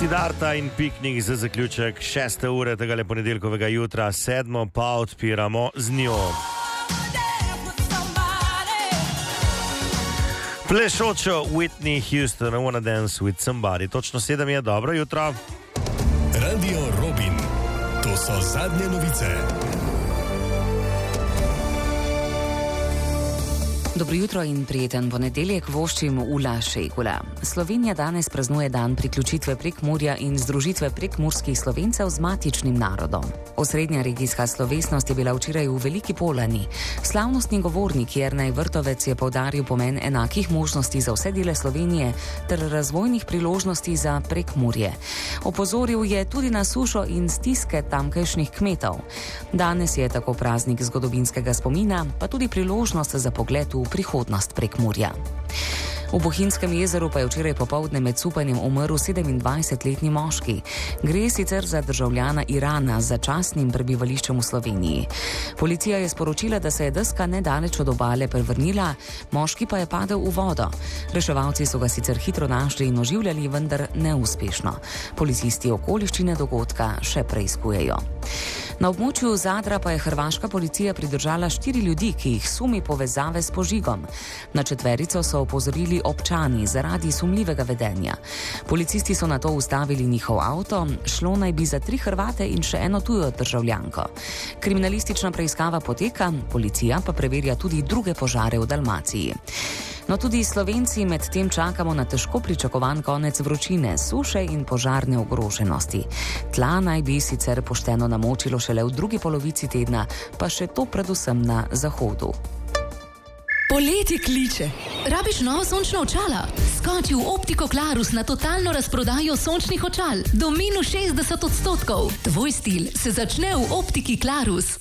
Siddharta in piknik za zaključek 6. ure tega ponedeljkovega jutra, 7. pa odpiramo z njo. Plešočo Whitney Houston, I wanna dance with somebody. Točno 7 je, dobro jutro. Radio Robin, to so zadnje novice. Dobro jutro in prijeten ponedeljek voščim Ula Šejkula. Slovenija danes praznuje dan priključitve Prekmurja in združitve prekmurskih Slovencev z matičnim narodom. Osrednja regijska slovesnost je bila včeraj v Veliki Polani. Slavnostni govornik Jernej Vrtovec je poudaril pomen enakih možnosti za vse dele Slovenije ter razvojnih priložnosti za Prekmurje. Opozoril je tudi na sušo in stiske tamkajšnjih kmetov. Danes je tako praznik zgodovinskega spomina, pa tudi priložnost za pogled v prihodnost Prekmurja. V Bohinjskem jezeru pa je včeraj popoldne med supanjem umrl 27-letni moški. Gre sicer za državljana Irana z začasnim prebivališčem v Sloveniji. Policija je sporočila, da se je deska nedaleč od obale prevrnila, moški pa je padel v vodo. Reševalci so ga sicer hitro našli in oživljali, vendar neuspešno. Policisti okoliščine dogodka še preiskujejo. Na območju Zadra pa je hrvaška policija pridržala 4 ljudi, ki jih sumi povezave s požigom. Na 4 so opozorili občani zaradi sumljivega vedenja. Policisti so nato ustavili njihov avto, šlo naj bi za 3 Hrvate in še eno tujo državljanko. Kriminalistična preiskava poteka, policija pa preverja tudi druge požare v Dalmaciji. No, tudi Slovenci med tem čakamo na težko pričakovan konec vročine, suše in požarne ogroženosti. Tla naj bi sicer pošteno namočilo šele v drugi polovici tedna, pa še to predvsem na zahodu. Poletje kliče. Rabiš novo sončno očala? Skoči v Optiko Klarus na totalno razprodajo sončnih očal. Do minus 60%. Tvoj stil se začne v Optiki Klarus.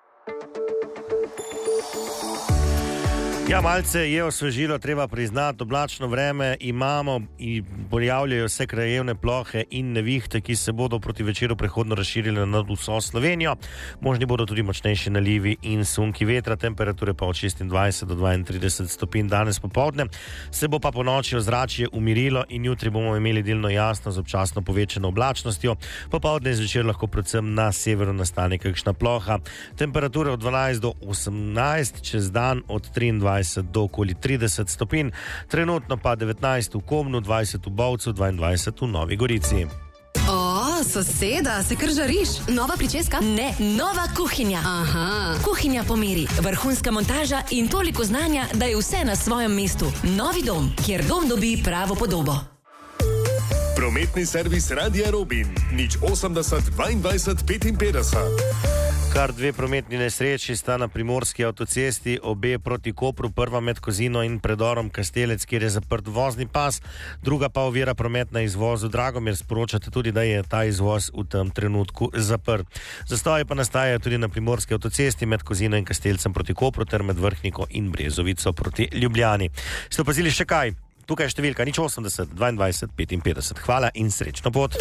Ja, malce je osvežilo, treba priznati, oblačno vreme imamo in pojavljajo se krajevne plohe in nevihte, ki se bodo proti večeru prehodno razširile nad vso Slovenijo. Možni bodo tudi močnejši nalivi in sunki vetra, temperature pa od 26 do 32 stopinj danes popoldne. Se bo pa po noči ozračje umirilo in jutri bomo imeli delno jasno z občasno povečano oblačnostjo. Popoldne in zvečer lahko predvsem na severu nastane kakšna ploha. Temperature od 12 do 18, čez dan od 23 do okoli 30 stopinj, trenutno pa 19 v Komnu, 20 v Bovcu, 22 v Novi Gorici. O, soseda, se kar žariš? Nova pričeska? Ne, nova kuhinja. Aha. Kuhinja po meri, vrhunska montaža in toliko znanja, da je vse na svojem mestu. Novi dom, kjer dom dobi pravo podobo. Prometni servis Radia Robin, 080 22 55. Kar 2 prometni nesreči sta na primorski avtocesti, obe proti Kopru, prva med Kozino in predorom Kastelec, kjer je zaprt vozni pas, druga pa ovira promet na izvozu Dragomir. Sporočate tudi, da je ta izvoz v tem trenutku zaprt. Zastoji pa nastajajo tudi na primorski avtocesti med Kozino in Kastelcem proti Kopru ter med Vrhniko in Brezovico proti Ljubljani. Ste opazili še kaj? Tukaj je številka 080 22 55. Hvala in srečno pot.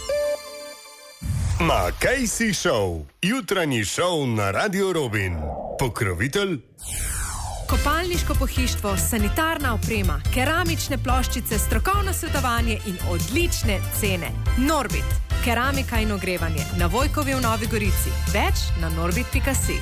Makajsi Show, jutranji šov na Radio Robin. Pokrovitelj? Kopalniško pohištvo, sanitarna oprema, keramične ploščice, strokovno svetovanje in odlične cene. Norbit, keramika in ogrevanje, na Vojkovi v Novi Gorici. Več na norbit.si.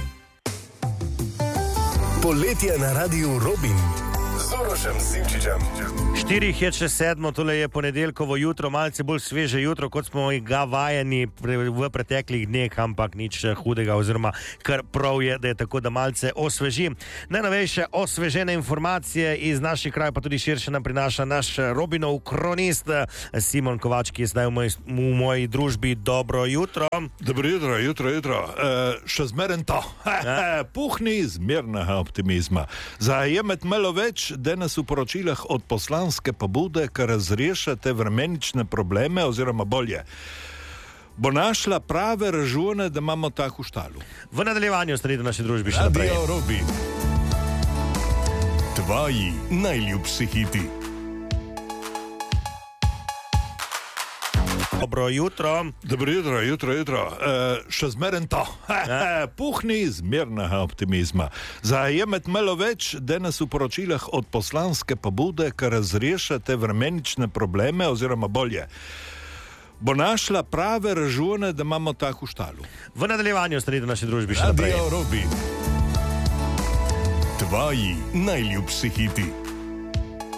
Poletje na Radio Robin. Zorošem Simčičem. 4 je še 7, tole je ponedeljkovo jutro, malce bolj sveže jutro, kot smo ga vajeni v preteklih dneh, ampak nič hudega, oziroma kar prav je, da je tako, da malce osveži. Najnovejše osvežene informacije iz naših krajev, pa tudi širše nam prinaša naš Robinov kronist Simon Kovač, ki je zdaj v moji družbi. Dobro jutro. Dobro jutro. Še zmeren to. Puhni zmernega optimizma. Zajemet malo več danes v poročilah od poslanske pobude, kar razrešate vremenične probleme, oziroma bolje, bo našla prave ražune, da imamo tako štalu. V nadaljevanju ostanite v naši družbi še naprej. Radio Robin. Tvoji najljubši hiti. Dobro jutro. Dobro jutro. Še zmeren to. Puhni zmernega optimizma. Zajemet malo več danes v poročilah od poslanske pobude, kar razrešate vremenične probleme, oziroma bolje, bo našla prave ražune, da imamo tako štalu. V nadaljevanju ostanite v naši družbi še naprej. Radio Robin. Tvoji najljubši hiti.